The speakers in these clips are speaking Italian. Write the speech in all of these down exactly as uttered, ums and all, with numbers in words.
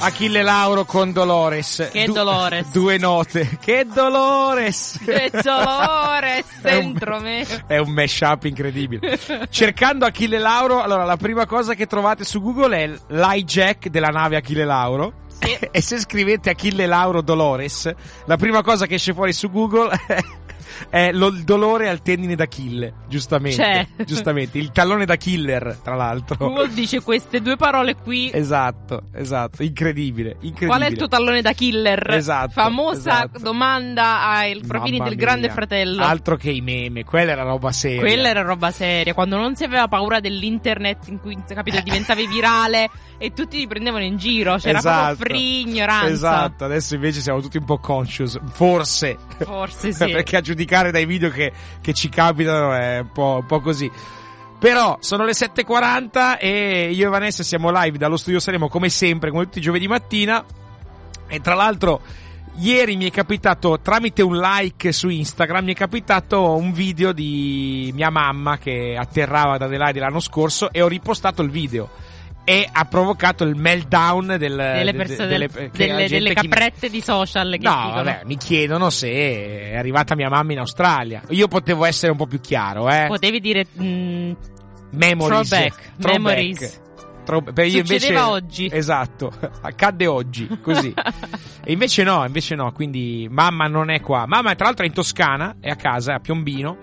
Achille Lauro con Dolores. Che du- Dolores. Due note. Che Dolores. Che Dolores dentro un, me. È un mashup incredibile. Cercando Achille Lauro, allora la prima cosa che trovate su Google è l'hijack della nave Achille Lauro. Sì. E se scrivete Achille Lauro Dolores, la prima cosa che esce fuori su Google è, è lo, il dolore al tendine d'Achille, giustamente. C'è. Giustamente, il tallone da killer, tra l'altro. Google dice queste due parole qui. Esatto, esatto, incredibile, incredibile. Qual è il tuo tallone da killer? Esatto. Famosa esatto. domanda ai profili Mamma del Grande mia. Fratello. Altro che i meme, quella era roba seria. Quella era roba seria, quando non si aveva paura dell'internet in cui, capito, diventavi virale e tutti ti prendevano in giro, c'era Esatto. proprio free ignoranza. Esatto, adesso invece siamo tutti un po' conscious, forse. Forse sì. Perché a giudicare dai video che, che ci capitano è un po', un po' così. Però sono le sette e quaranta e io e Vanessa siamo live dallo studio Sanremo come sempre, come tutti i giovedì mattina. E tra l'altro ieri mi è capitato, tramite un like su Instagram, mi è capitato un video di mia mamma che atterrava da Adelaide l'anno scorso e ho ripostato il video. E ha provocato il meltdown del, delle persone, delle, del, che delle, delle caprette mi... di social che no, dicono. vabbè, mi chiedono se è arrivata mia mamma in Australia. Io potevo essere un po' più chiaro, eh. Potevi dire mh, memories, throwback, throwback. memories. Tro- per io Succedeva invece, oggi. Esatto, accadde oggi, così. E invece no, invece no, quindi mamma non è qua. Mamma tra l'altro è in Toscana, è a casa, è a Piombino.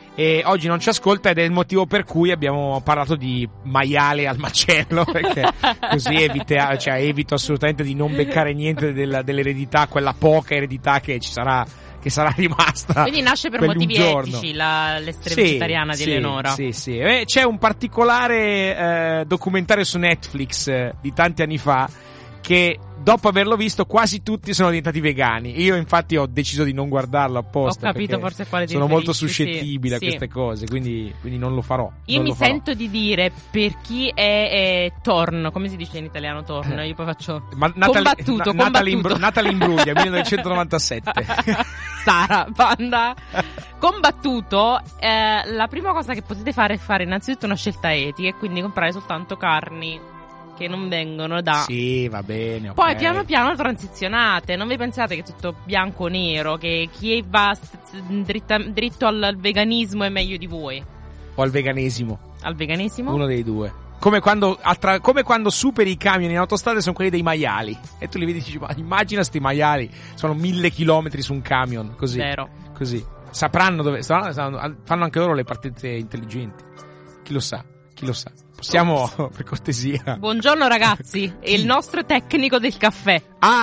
E oggi non ci ascolta ed è il motivo per cui abbiamo parlato di maiale al macello, perché così evita, cioè, evito assolutamente di non beccare niente della, dell'eredità, quella poca eredità che ci sarà, che sarà rimasta. Quindi nasce per motivi etici la, l'estrema sì, vegetariana sì, di Eleonora. Sì, sì. Eh, c'è un particolare eh, documentario su Netflix eh, di tanti anni fa che dopo averlo visto quasi tutti sono diventati vegani. Io infatti ho deciso di non guardarlo apposta. Ho capito forse quale ti sono molto riferisci, suscettibile sì, a queste sì. cose, quindi, quindi non lo farò. Io non mi lo farò. sento di dire, per chi è, è torno, come si dice in italiano torno? Io poi faccio Ma Natalie, combattuto, na, Natalie, combattuto. Imbru- Natalie Imbruglia millenovecentonovantasette. Sara, banda combattuto. eh, La prima cosa che potete fare è fare innanzitutto una scelta etica e quindi comprare soltanto carni che non vengono da... Sì, va bene, okay. Poi piano piano transizionate. Non vi pensate che è tutto bianco o nero, che chi va st- dritta, dritto al, al veganismo è meglio di voi. O al veganesimo. Al veganesimo? Uno dei due. Come quando, attra- come quando superi i camion in autostrada sono quelli dei maiali. E tu li vedi e dici, ma immagina sti maiali, sono mille chilometri su un camion, così. Vero. Così. Sapranno dove, stanno, stanno, fanno anche loro le partite intelligenti. Chi lo sa, chi lo sa. Possiamo, per cortesia. Buongiorno ragazzi, è il nostro tecnico del caffè.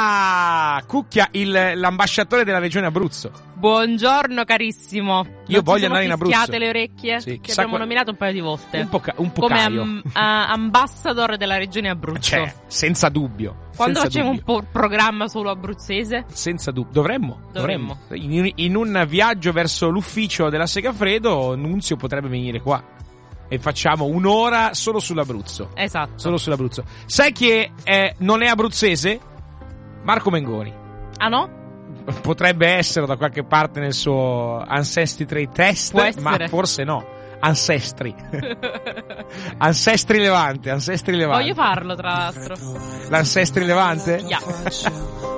Ah, Cucchia, il, l'ambasciatore della regione Abruzzo. Buongiorno carissimo. Non Io voglio andare in Abruzzo. Fischiate le orecchie, Sì, che chissà abbiamo qua- nominato un paio di volte. Un po', ca- un po' come caio. am- a- ambassador della regione Abruzzo. Cioè, senza dubbio. Quando senza facciamo dubbio. un po' programma solo abruzzese? Senza dubbio. Dovremmo. Dovremmo. In, in un viaggio verso l'ufficio della Segafredo, Nunzio potrebbe venire qua. E facciamo un'ora solo sull'Abruzzo. Esatto. Solo sull'Abruzzo. Sai chi è, non è abruzzese? Marco Mengoni. Ah no? Potrebbe essere da qualche parte nel suo Ancestry Trade Test, Può essere. ma forse no. Ancestry. Ancestry Levante, Ancestry Levante. Voglio farlo tra l'altro. L'Ancestry Levante? Yeah.